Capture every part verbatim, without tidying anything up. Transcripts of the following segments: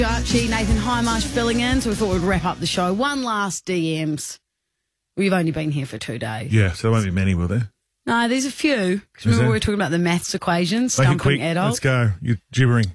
Archie, Nathan Highmarsh filling in, so we thought we'd wrap up the show. One last D Ms. We've only been here for two days. Yeah, so there won't be many, will there? No, there's a few. Because remember there? we were talking about the maths equations, Make it stumping quick. adults. Let's go. You're gibbering.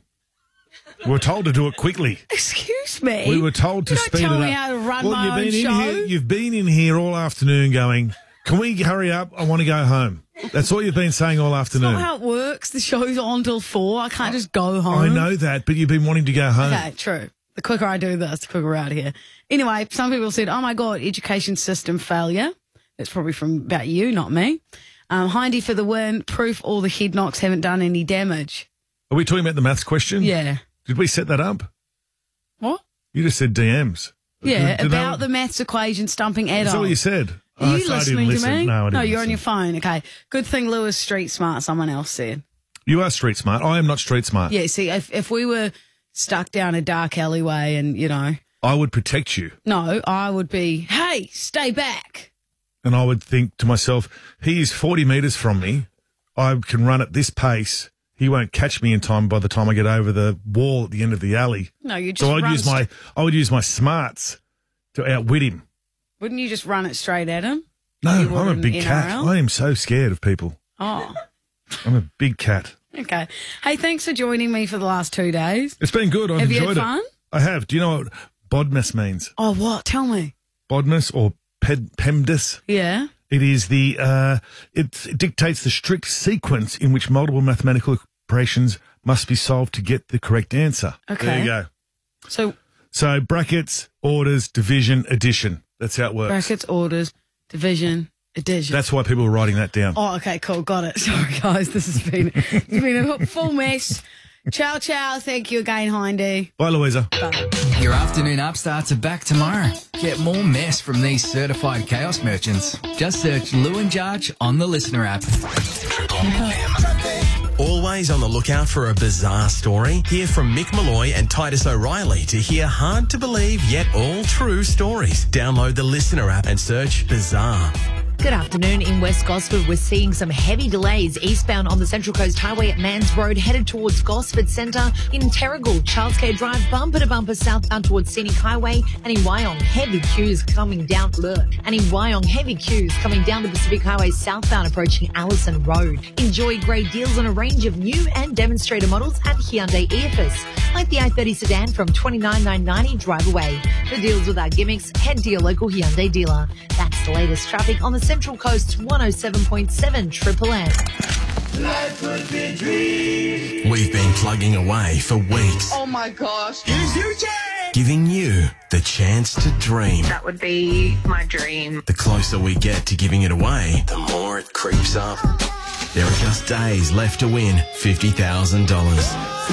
We were told to do it quickly. Excuse me. We were told to you speed don't tell it me up. how to run well, my you've own been in show. here. You've been in here all afternoon going, can we hurry up? I want to go home. That's all you've been saying all afternoon. That's not how it works. The show's on till four. I can't just go home. I know that, but you've been wanting to go home. Okay, true. The quicker I do this, the quicker we're out of here. Anyway, some people said, oh my God, education system failure. That's probably from about you, not me. Um, Hindy for the win. Proof all the head knocks haven't done any damage. Are we talking about the maths question? Yeah. Did we set that up? What? You just said D Ms. Yeah, Did- did about that- the maths equation stumping adults. Is that what you said? Are Oh, you so I listening didn't to listen. me? No, I didn't you're listen. on your phone. Okay. Good thing Lewis street smart, someone else said. You are street smart. I am not street smart. Yeah, see, if, if we were stuck down a dark alleyway and, you know, I would protect you. no, I would be, hey, stay back. And I would think to myself, he is forty metres from me. I can run at this pace. He won't catch me in time by the time I get over the wall at the end of the alley. No, you just So I'd run use my st- I would use my smarts to outwit him. Wouldn't you just run it straight at him? No, You would I'm a in big N R cat. L? I am so scared of people. Oh, I'm a big cat. okay. Hey, thanks for joining me for the last two days. It's been good. I've Have you enjoyed had it. fun? I have. Do you know what bodmas means? Oh, what? Tell me. Bodmas or ped, PEMDAS? Yeah. It is the, uh, it, it dictates the strict sequence in which multiple mathematical operations must be solved to get the correct answer. Okay. There you go. So So brackets, orders, division, addition. That's how it works. brackets, orders, division, addition. That's why people were writing that down. Oh, okay, cool. Got it. Sorry, guys. This has been, it's been a full mess. Ciao, ciao. Thank you again, Hindy. Bye, Louisa. Bye. Your afternoon upstarts are back tomorrow. Get more mess from these certified chaos merchants. Just search Lou and Jarch on the Listener app. Always on the lookout for a bizarre story? Hear from Mick Malloy and Titus O'Reilly to hear hard to believe yet all true stories. Download the Listener app and search Bizarre. Good afternoon. In West Gosford, we're seeing some heavy delays eastbound on the Central Coast Highway at Mans Road, headed towards Gosford Centre. In Terrigal, Charles K Drive, bumper to bumper southbound towards Scenic Highway. And in Wyong, heavy queues coming down. Blur. And in Wyong, heavy queues coming down the Pacific Highway southbound approaching Allison Road. Enjoy great deals on a range of new and demonstrator models at Hyundai Earfus, like the i thirty sedan from twenty-nine thousand nine hundred ninety drive away. For deals without gimmicks, head to your local Hyundai dealer. That's the latest traffic on the Central Coast's one oh seven point seven Triple M. We've been plugging away for weeks. Oh my gosh. Giving you the chance to dream. That would be my dream. The closer we get to giving it away, the more it creeps up. There are just days left to win fifty thousand dollars.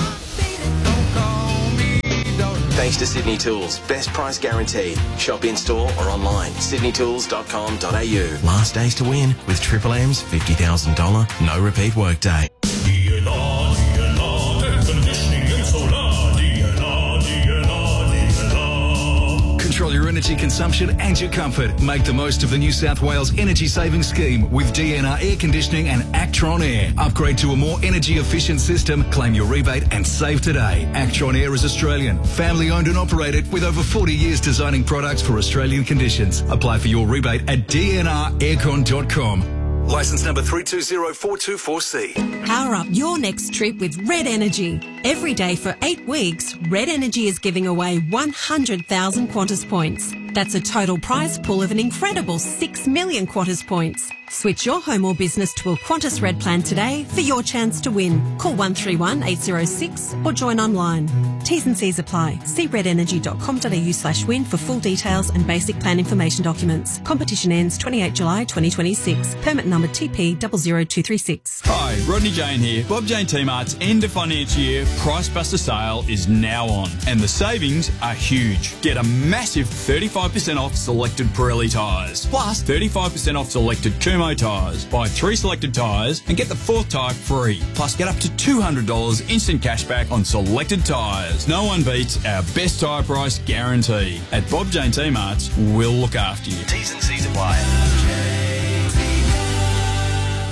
Thanks to Sydney Tools. Best price guaranteed. Shop in store or online. sydney tools dot com dot a u. Last days to win with Triple M's fifty thousand dollars no repeat workday. D N R, D N R, air conditioning and solar. D N R, D N R, D N R. Control your energy consumption and your comfort. Make the most of the New South Wales Energy Saving Scheme with D N R Air Conditioning and Actron Air. Upgrade to a more energy efficient system, claim your rebate and save today. Actron Air is Australian, family owned and operated with over forty years designing products for Australian conditions. Apply for your rebate at d n r aircon dot com. Licence number three two zero four two four C. Power up your next trip with Red Energy. Every day for eight weeks, Red Energy is giving away one hundred thousand Qantas points. That's a total prize pool of an incredible six million Qantas points. Switch your home or business to a Qantas Red plan today for your chance to win. Call one three one eight zero six or join online. T's and C's apply. See red energy dot com dot a u slash win for full details and basic plan information documents. Competition ends twenty-eighth of July twenty twenty-six. Permit number T P zero zero two three six. Hi, Rodney Jane here. Bob Jane T-Mart's end of financial year Price Buster sale is now on and the savings are huge. Get a massive thirty-five percent off selected Pirelli tyres, plus thirty-five percent off selected Kumho tyres. Buy three selected tyres and get the fourth tyre free. Plus get up to two hundred dollars instant cash back on selected tyres. No one beats our best tyre price guarantee. At Bob Jane T-Mart's, we'll look after you. T's and C's apply.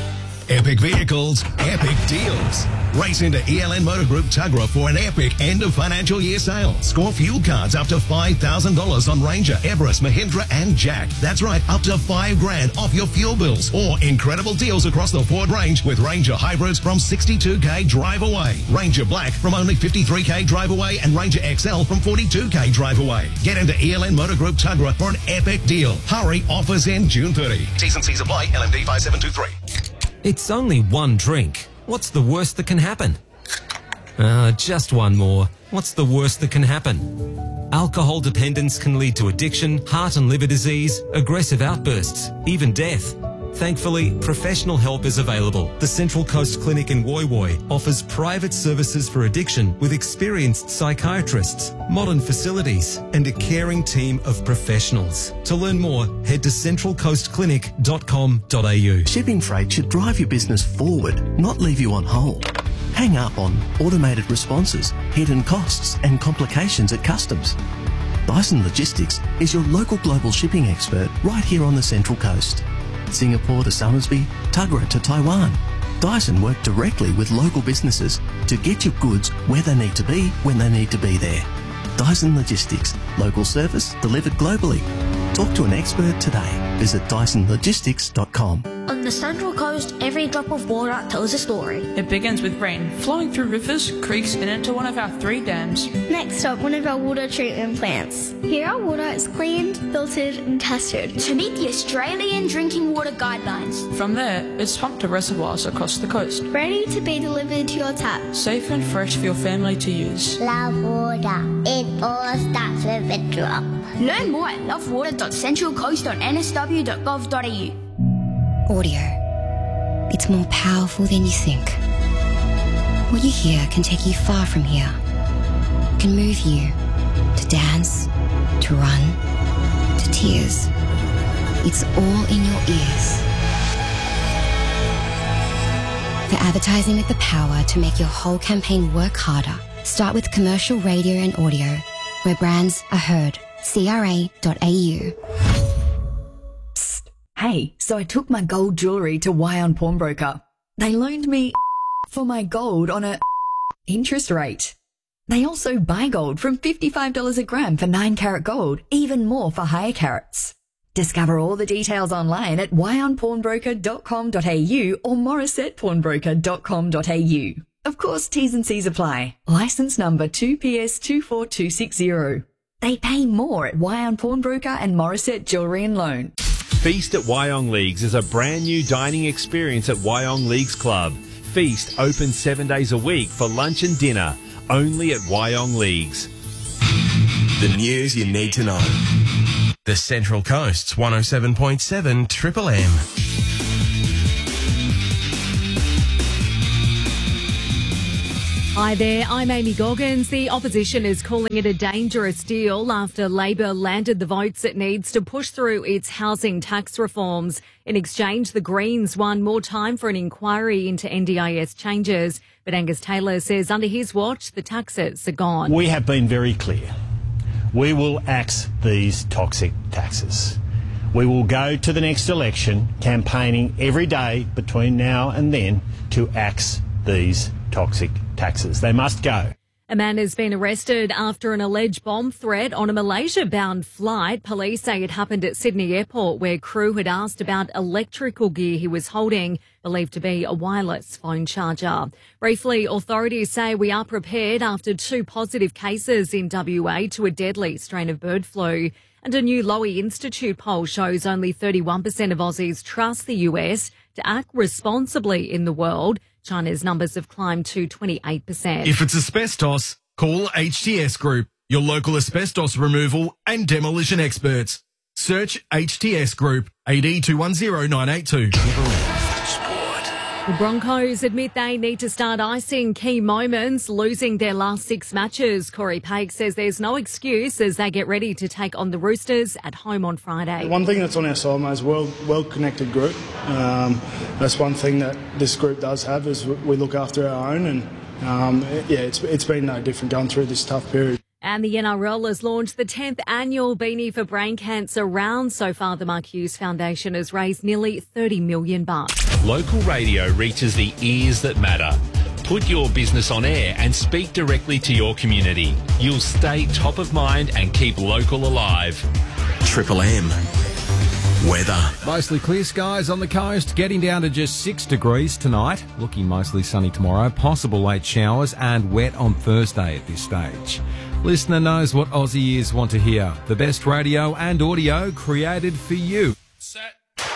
Epic vehicles, epic deals. Race into E L N Motor Group Tuggerah for an epic end of financial year sale. Score fuel cards up to five thousand dollars on Ranger, Everest, Mahindra and Jack. That's right, up to five grand off your fuel bills. Or incredible deals across the Ford range with Ranger Hybrids from sixty-two k drive away. Ranger Black from only fifty-three k drive away and Ranger X L from forty-two k drive away. Get into E L N Motor Group Tuggerah for an epic deal. Hurry, offers end June thirtieth. T's and C's apply, L M D five seven two three. It's only one drink. What's the worst that can happen? Uh, just one more. What's the worst that can happen? Alcohol dependence can lead to addiction, heart and liver disease, aggressive outbursts, even death. Thankfully, professional help is available. The Central Coast Clinic in Woy Woy offers private services for addiction with experienced psychiatrists, modern facilities, and a caring team of professionals. To learn more, head to central coast clinic dot com dot a u. Shipping freight should drive your business forward, not leave you on hold. Hang up on automated responses, hidden costs, and complications at customs. Dyson Logistics is your local global shipping expert right here on the Central Coast. Singapore to Somersby, Tuggerah to Taiwan. Dyson work directly with local businesses to get your goods where they need to be when they need to be there. Dyson Logistics, local service delivered globally. Talk to an expert today. Visit dyson logistics dot com. On the Central Coast, every drop of water tells a story. It begins with rain, flowing through rivers, creeks, and into one of our three dams. Next stop, one of our water treatment plants. Here our water is cleaned, filtered, and tested to meet the Australian Drinking Water Guidelines. From there, it's pumped to reservoirs across the coast, ready to be delivered to your tap. Safe and fresh for your family to use. Love water. It all starts with a drop. Learn more at love water dot central coast dot n s w dot gov dot a u. Audio. It's more powerful than you think. What you hear can take you far from here. Can move you to dance, to run, to tears. It's all in your ears. For advertising with the power to make your whole campaign work harder, start with commercial radio and audio, where brands are heard. C R A dot A U. Psst. Hey, so I took my gold jewellery to Wyon Pawnbroker. They loaned me for my gold on a interest rate. They also buy gold from fifty-five dollars a gram for nine carat gold, even more for higher carats. Discover all the details online at wyon pawnbroker dot com dot a u or morissette pawnbroker dot com dot a u. Of course, T's and C's apply. Licence number two P S two four two six zero. They pay more at Wyon Pawnbroker and Morissette Jewellery and Loan. Feast at Wyong Leagues is a brand new dining experience at Wyong Leagues Club. Feast open seven days a week for lunch and dinner, only at Wyong Leagues. The news you need to know. The Central Coast's one oh seven point seven Triple M. Hi there, I'm Amy Goggins. The opposition is calling it a dangerous deal after Labor landed the votes it needs to push through its housing tax reforms. In exchange, the Greens won more time for an inquiry into N D I S changes. But Angus Taylor says under his watch, the taxes are gone. We have been very clear. We will axe these toxic taxes. We will go to the next election campaigning every day between now and then to axe these toxic taxes. They must go. A man has been arrested after an alleged bomb threat on a Malaysia-bound flight. Police say it happened at Sydney Airport, where crew had asked about electrical gear he was holding, believed to be a wireless phone charger. Briefly, authorities say we are prepared after two positive cases in W A to a deadly strain of bird flu. And a new Lowy Institute poll shows only thirty-one percent of Aussies trust the U S to act responsibly in the world. China's numbers have climbed to twenty-eight percent. If it's asbestos, call H T S Group, your local asbestos removal and demolition experts. Search H T S Group, A D two one zero nine eight two. The Broncos admit they need to start icing key moments, losing their last six matches. Corey Paik says there's no excuse as they get ready to take on the Roosters at home on Friday. One thing that's on our side, mate, is a well, well-connected group. Um, that's one thing that this group does have, is we look after our own, and um, yeah, it's, it's been no different going through this tough period. And the N R L has launched the tenth annual Beanie for Brain Cancer round. So far, the Mark Hughes Foundation has raised nearly thirty million bucks. Local radio reaches the ears that matter. Put your business on air and speak directly to your community. You'll stay top of mind and keep local alive. Triple M. Weather. Mostly clear skies on the coast, getting down to just six degrees tonight. Looking mostly sunny tomorrow. Possible late showers and wet on Thursday at this stage. Listener knows what Aussie ears want to hear. The best radio and audio created for you. Set.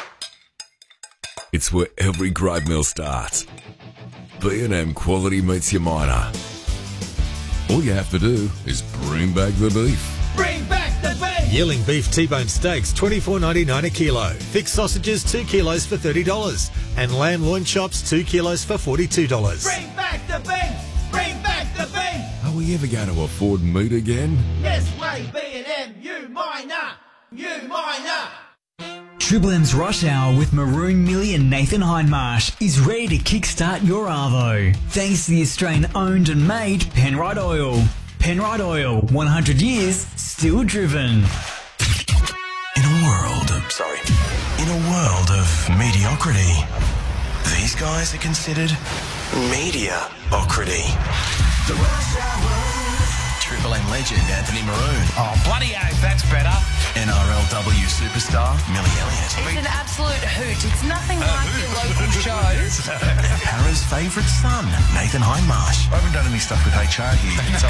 It's where every grade meal starts. B and M quality meets your miner. All you have to do is bring back the beef. Bring back the beef! Yearling beef T-bone steaks, twenty-four ninety-nine a kilo. Thick sausages, two kilos for thirty dollars. And lamb loin chops, two kilos for forty-two dollars. Bring back the beef! Bring back the beef! Are we ever going to afford meat again? Yes way, B and M, you miner! You miner! Triple M's Rush Hour with Maroon Millie and Nathan Hindmarsh is ready to kickstart your Arvo. Thanks to the Australian-owned and made Penrite Oil. Penrite Oil, one hundred years, still driven. In a world of, sorry, in a world of mediocrity, these guys are considered media-ocrity. The Rush Hour. Triple M legend Anthony Maroon. Oh, bloody oath, that's better. N R L W superstar Millie Elliott. It's an absolute hoot. It's nothing like your local shows. Para's favourite son, Nathan Hindmarsh. I haven't done any stuff with H R here. So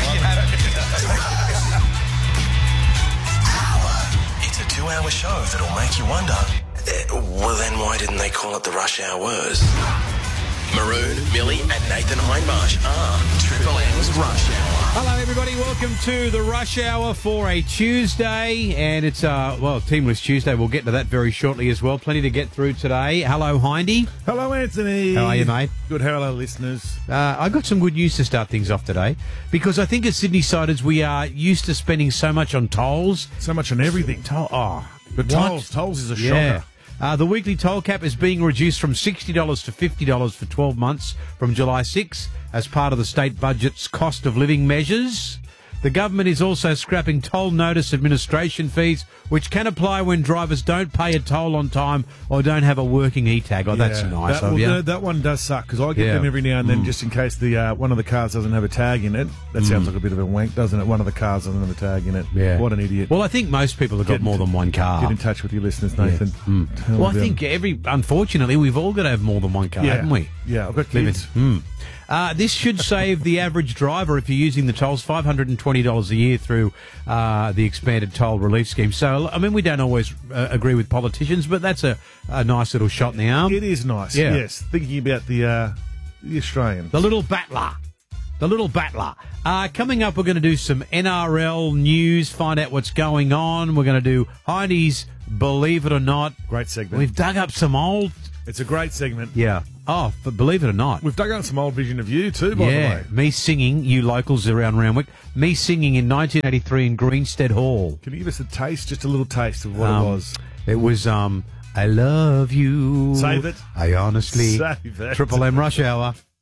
It's a two-hour show that'll make you wonder, uh, well then why didn't they call it the Rush Hours? Maroon, Millie and Nathan Hindmarsh are Triple M's Rush Hour. Hello everybody, welcome to the Rush Hour for a Tuesday, and it's, uh, well, Teamless Tuesday. We'll get to that very shortly as well. Plenty to get through today. Hello, Hindy. Hello, Anthony. How are you, mate? Good. How are our listeners? Uh, I got some good news to start things off today, because I think as Sydney-siders we are used to spending so much on tolls. So much on everything. Toll, oh, But what? tolls, tolls is a Yeah. shocker. Uh, the weekly toll cap is being reduced from sixty dollars to fifty dollars for twelve months from July sixth as part of the state budget's cost of living measures. The government is also scrapping toll notice administration fees, which can apply when drivers don't pay a toll on time or don't have a working e-tag. Oh, that's Yeah, nice that, of well, you. That, that one does suck, because I get Yeah. them every now and then Mm. just in case the uh, one of the cars doesn't have a tag in it. That sounds Mm. like a bit of a wank, doesn't it? One of the cars doesn't have a tag in it. Yeah. What an idiot. Well, I think most people have got Get more in- than one car. Get in touch with your listeners, Nathan. Yeah. Mm. Tell Well, I them. think every, unfortunately, we've all got to have more than one car, Yeah. haven't we? Yeah, I've got Living- kids. Mm. Uh, this should save the average driver, if you're using the tolls, five hundred twenty dollars a year through uh, the expanded toll relief scheme. So, I mean, we don't always uh, agree with politicians, but that's a, a nice little shot in the arm. It is nice, Yeah. yes. Thinking about the, uh, the Australians. The little battler. The little battler. Uh, coming up, we're going to do some N R L news, find out what's going on. We're going to do Heidi's Believe It or Not. Great segment. We've dug up some old... It's a great segment. Yeah. Oh, but believe it or not. We've dug up some old Vision of You too, by yeah, the way. me singing, you locals around Randwick, me singing in nineteen eighty-three in Greenstead Hall. Can you give us a taste, just a little taste of what Um, it was? It was, um, I love you. Save it. I honestly. Save it. Triple M Rush Hour.